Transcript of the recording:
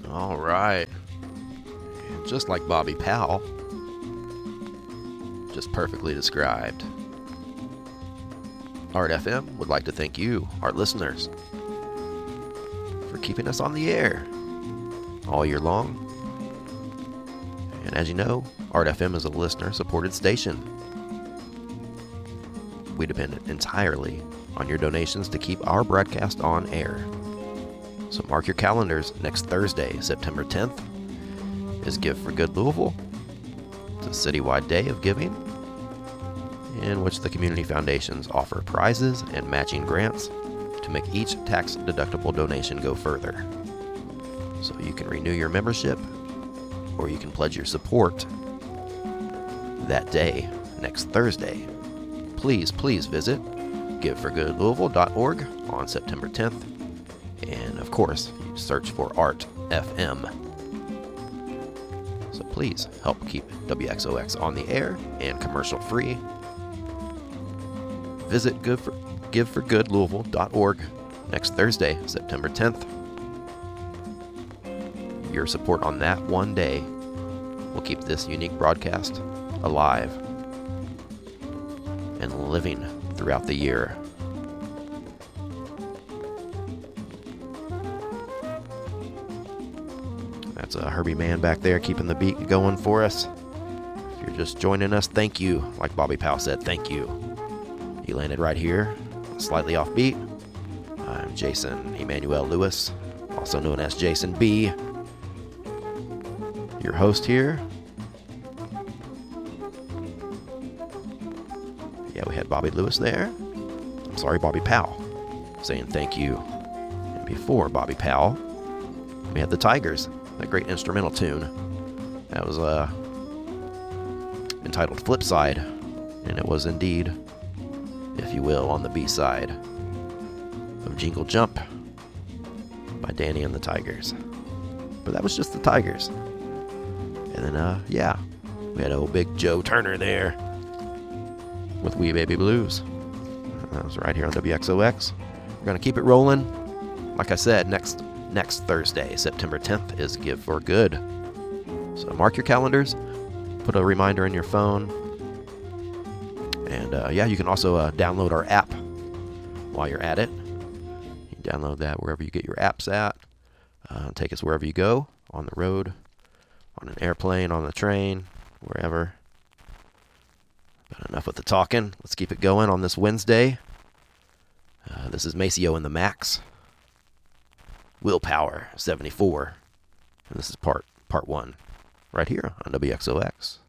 All right. Just like Bobby Powell. Just perfectly described. Art FM would like to thank you, our listeners, for keeping us on the air all year long. And as you know, Art FM is a listener-supported station. We depend entirely on your donations to keep our broadcast on air. So mark your calendars. Next Thursday, September 10th, is Give for Good Louisville. It's a citywide day of giving in which the community foundations offer prizes and matching grants to make each tax-deductible donation go further. So you can renew your membership or you can pledge your support that day, next Thursday. Please visit giveforgoodlouisville.org on September 10th. And of course, you search for Art FM. So please help keep WXOX on the air and commercial free. Visit giveforgoodlouisville.org next Thursday, September 10th. Your support on that one day will keep this unique broadcast alive and living throughout the year. That's a Herbie Mann back there keeping the beat going for us. If you're just joining us, thank you. Like Bobby Powell said, thank you. He landed right here, slightly off beat. I'm Jason Emmanuel Lewis, also known as Jason B., your host here. Yeah, we had Bobby Lewis there. I'm sorry, Bobby Powell, saying thank you. And before Bobby Powell, we had the Tigers, that great instrumental tune. That was entitled Flipside, and it was indeed, if you will, on the B-side of Jingle Jump by Danny and the Tigers. But that was just the Tigers. And then, we had old Big Joe Turner there with Wee Baby Blues. That was right here on WXOX. We're going to keep it rolling. Like I said, next Thursday, September 10th, is Give for Good. So mark your calendars. Put a reminder in your phone. And, you can also download our app while you're at it. You can download that wherever you get your apps at. Take us wherever you go, on the road, on an airplane, on the train, wherever. But enough with the talking. Let's keep it going on this Wednesday. This is Maceo and the Max. Willpower 74. And this is part 1 right here on WXOX.